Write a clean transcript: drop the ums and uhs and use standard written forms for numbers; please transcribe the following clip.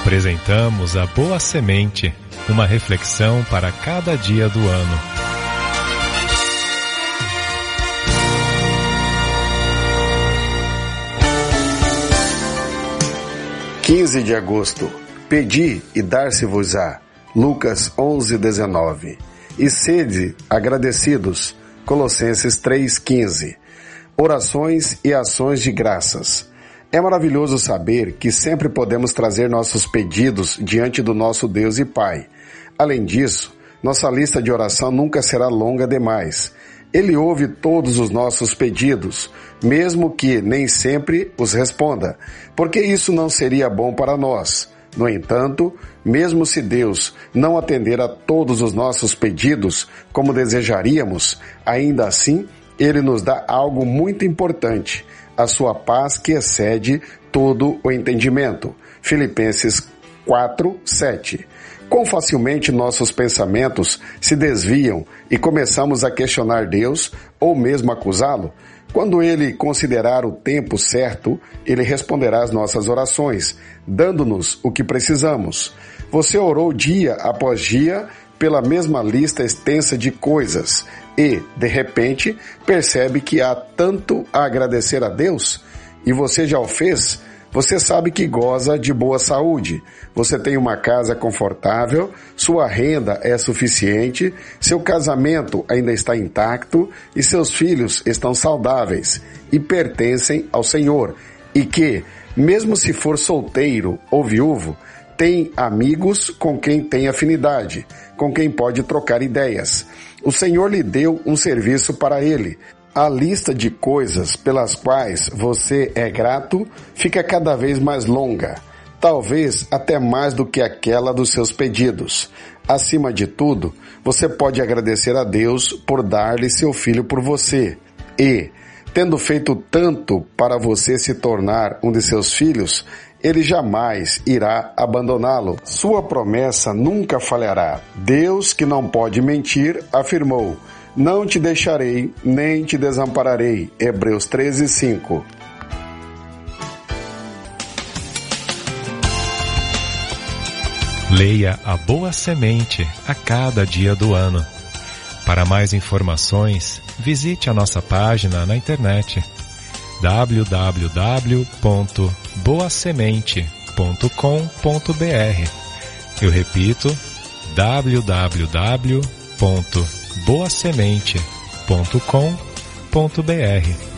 Apresentamos a Boa Semente, uma reflexão para cada dia do ano. (15 de agosto). Pedi e dar-se-vos-á. Lucas 11:19. E sede agradecidos. Colossenses 3:15. Orações e ações de graças. É maravilhoso saber que sempre podemos trazer nossos pedidos diante do nosso Deus e Pai. Além disso, nossa lista de oração nunca será longa demais. Ele ouve todos os nossos pedidos, mesmo que nem sempre os responda, porque isso não seria bom para nós. No entanto, mesmo se Deus não atender a todos os nossos pedidos como desejaríamos, ainda assim, Ele nos dá algo muito importante, a sua paz que excede todo o entendimento. Filipenses 4:7. Quão facilmente nossos pensamentos se desviam e começamos a questionar Deus ou mesmo acusá-lo? Quando Ele considerar o tempo certo, Ele responderá às nossas orações, dando-nos o que precisamos. Você orou dia após dia pela mesma lista extensa de coisas e, de repente, percebe que há tanto a agradecer a Deus? E você já o fez? Você sabe que goza de boa saúde, você tem uma casa confortável, sua renda é suficiente, seu casamento ainda está intacto e seus filhos estão saudáveis e pertencem ao Senhor. E que, mesmo se for solteiro ou viúvo, tem amigos com quem tem afinidade, com quem pode trocar ideias. O Senhor lhe deu um serviço para ele. A lista de coisas pelas quais você é grato fica cada vez mais longa, talvez até mais do que aquela dos seus pedidos. Acima de tudo, você pode agradecer a Deus por dar-lhe seu filho por você e, tendo feito tanto para você se tornar um de seus filhos, Ele jamais irá abandoná-lo. Sua promessa nunca falhará. Deus, que não pode mentir, afirmou: não te deixarei, nem te desampararei. Hebreus 13:5. Leia a Boa Semente a cada dia do ano. Para mais informações, visite a nossa página na internet www.boasemente.com.br. Eu repito, www.boasemente.com.br.